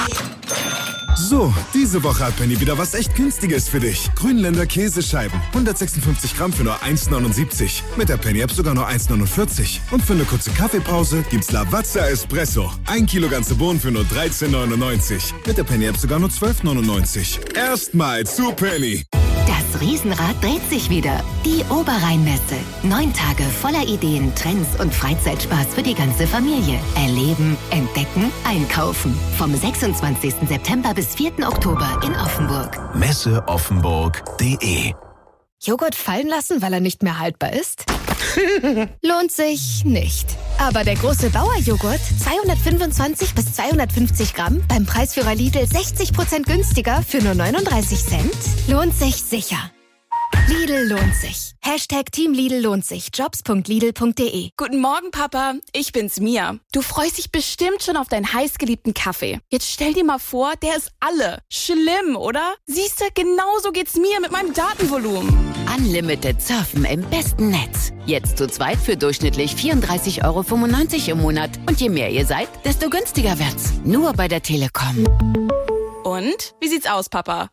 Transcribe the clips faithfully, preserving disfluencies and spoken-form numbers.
So, diese Woche hat Penny wieder was echt Günstiges für dich. Grünländer Käsescheiben. hundertsechsundfünfzig Gramm für nur eins neunundsiebzig. Mit der Penny-App sogar nur eins neunundvierzig. Und für eine kurze Kaffeepause gibt's Lavazza Espresso. Ein Kilo ganze Bohnen für nur dreizehn neunundneunzig. Mit der Penny-App sogar nur zwölf neunundneunzig. Erstmal zu Penny. Das Riesenrad dreht sich wieder. Die Oberrheinmesse. Neun Tage voller Ideen, Trends und Freizeitspaß für die ganze Familie. Erleben, entdecken, einkaufen. Vom sechsundzwanzigsten September bis vierten Oktober in Offenburg. messe offenburg punkt de. Joghurt fallen lassen, weil er nicht mehr haltbar ist? Lohnt sich nicht. Aber der große Bauerjoghurt, zweihundertfünfundzwanzig bis zweihundertfünfzig Gramm, beim Preisführer Lidl sechzig Prozent günstiger für nur neununddreißig Cent, lohnt sich sicher. Lidl lohnt sich. Hashtag Team Lidl lohnt sich. Jobs punkt lidl punkt de. Guten Morgen, Papa. Ich bin's, Mia. Du freust dich bestimmt schon auf deinen heißgeliebten Kaffee. Jetzt stell dir mal vor, der ist alle. Schlimm, oder? Siehste, genauso geht's mir mit meinem Datenvolumen. Unlimited Surfen im besten Netz. Jetzt zu zweit für durchschnittlich vierunddreißig Euro fünfundneunzig im Monat. Und je mehr ihr seid, desto günstiger wird's. Nur bei der Telekom. Und? Wie sieht's aus, Papa?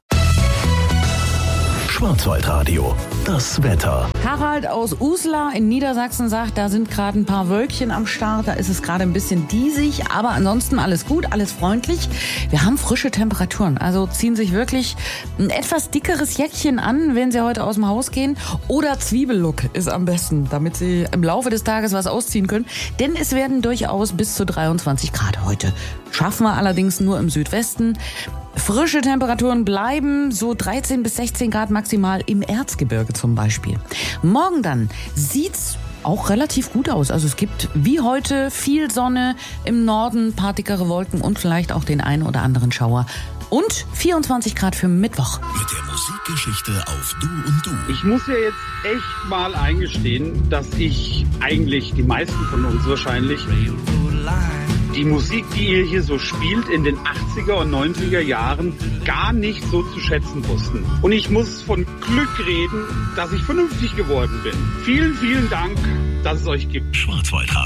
Schwarzwaldradio, das Wetter. Harald aus Uslar in Niedersachsen sagt, da sind gerade ein paar Wölkchen am Start, da ist es gerade ein bisschen diesig, aber ansonsten alles gut, alles freundlich. Wir haben frische Temperaturen, also ziehen sich wirklich ein etwas dickeres Jäckchen an, wenn Sie heute aus dem Haus gehen, oder Zwiebellook ist am besten, damit Sie im Laufe des Tages was ausziehen können, denn es werden durchaus bis zu dreiundzwanzig Grad heute. Schaffen wir allerdings nur im Südwesten. Frische Temperaturen bleiben, so dreizehn bis sechzehn Grad maximal im Erzgebirge zum Beispiel. Morgen dann sieht's auch relativ gut aus. Also es gibt wie heute viel Sonne, im Norden paar dickere Wolken und vielleicht auch den einen oder anderen Schauer. Und vierundzwanzig Grad für Mittwoch. Mit der Musikgeschichte auf Du und Du. Ich muss ja jetzt echt mal eingestehen, dass ich eigentlich, die meisten von uns wahrscheinlich, die Musik, die ihr hier so spielt, in den achtziger und neunziger Jahren gar nicht so zu schätzen wussten. Und ich muss von Glück reden, dass ich vernünftig geworden bin. Vielen, vielen Dank, dass es euch gibt. Schwarzwaldradio.